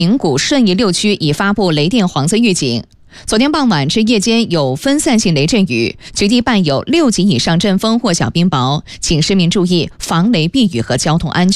名古顺义6区已发布雷电黄色预警。昨天傍晚至夜间有分散性雷阵雨，局地伴有6级以上阵风或小冰雹，请市民注意防雷避雨和交通安全。